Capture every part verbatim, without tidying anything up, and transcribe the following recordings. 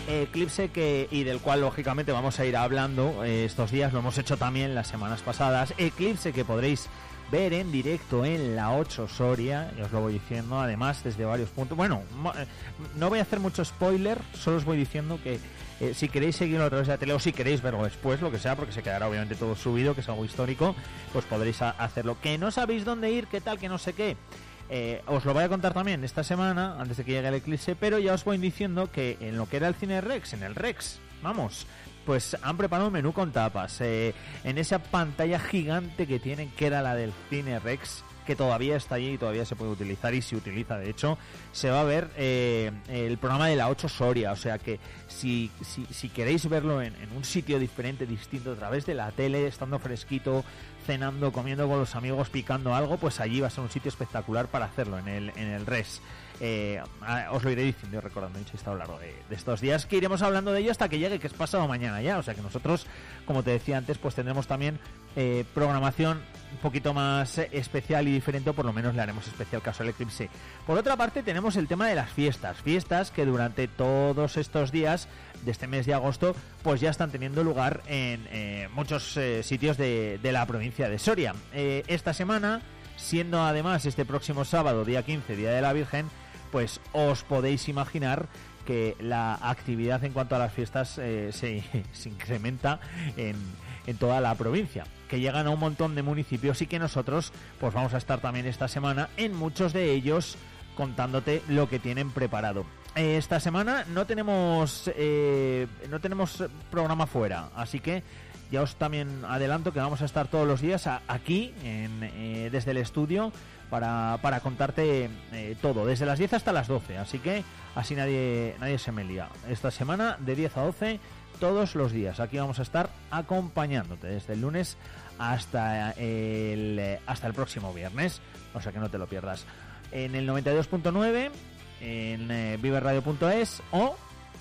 eclipse que y del cual lógicamente vamos a ir hablando eh, estos días, lo hemos hecho también las semanas pasadas. Eclipse que podréis ver en directo en la ocho Soria, y os lo voy diciendo, además desde varios puntos. Bueno, no voy a hacer mucho spoiler, solo os voy diciendo que eh, si queréis seguirlo a través de la tele o si queréis verlo después, lo que sea, porque se quedará obviamente todo subido, que es algo histórico, pues podréis a- hacerlo. Que no sabéis dónde ir, qué tal, que no sé qué. Eh, os lo voy a contar también esta semana, antes de que llegue el eclipse, pero ya os voy diciendo que en lo que era el Cine Rex, en el Rex, vamos, pues han preparado un menú con tapas, eh, en esa pantalla gigante que tienen, que era la del Cine Rex, que todavía está allí y todavía se puede utilizar, y se utiliza de hecho, se va a ver eh, el programa de la ocho Soria, o sea que si, si, si queréis verlo en, en un sitio diferente, distinto, a través de la tele, estando fresquito, cenando, comiendo con los amigos, picando algo, pues allí va a ser un sitio espectacular para hacerlo, en el, en el Res. Eh, os lo iré diciendo y recordando, dicho está a lo largo de, de estos días, que iremos hablando de ello hasta que llegue, que es pasado mañana ya, o sea que nosotros, como te decía antes, pues tendremos también eh, programación un poquito más especial y diferente, o por lo menos le haremos especial caso al eclipse. Por otra parte, tenemos el tema de las fiestas, fiestas que durante todos estos días de este mes de agosto, pues ya están teniendo lugar en eh, muchos eh, sitios de, de la provincia de Soria. Eh, esta semana, siendo además este próximo sábado, día quince, Día de la Virgen, pues os podéis imaginar que la actividad en cuanto a las fiestas eh, se, se incrementa en, en toda la provincia, que llegan a un montón de municipios, y que nosotros pues vamos a estar también esta semana en muchos de ellos contándote lo que tienen preparado. Eh, esta semana no tenemos eh, no tenemos programa fuera, así que ya os también adelanto que vamos a estar todos los días a, aquí en, eh, desde el estudio para, para contarte eh, todo, desde las diez hasta las doce, así que así nadie nadie se me lía. Esta semana de diez a doce todos los días aquí vamos a estar acompañándote desde el lunes hasta el hasta el próximo viernes, o sea que no te lo pierdas, en el noventa y dos punto nueve, en eh, vive radio punto es o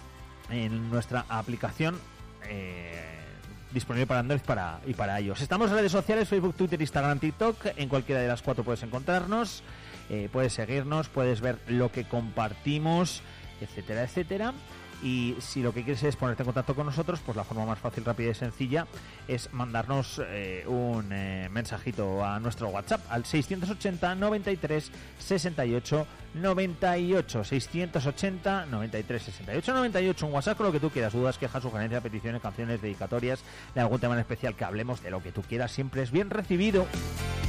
en nuestra aplicación eh, disponible para Android para, y para iOS. Estamos en redes sociales, Facebook, Twitter, Instagram, TikTok. En cualquiera de las cuatro puedes encontrarnos, eh, puedes seguirnos, puedes ver lo que compartimos, etcétera, etcétera. Y si lo que quieres es ponerte en contacto con nosotros, pues la forma más fácil, rápida y sencilla es mandarnos eh, un eh, mensajito a nuestro WhatsApp al seiscientos ochenta, noventa y tres, sesenta y ocho, noventa y ocho, seiscientos ochenta, noventa y tres, sesenta y ocho, noventa y ocho, un WhatsApp con lo que tú quieras, dudas, quejas, sugerencias, peticiones, canciones, dedicatorias, de algún tema en especial, que hablemos de lo que tú quieras, siempre es bien recibido.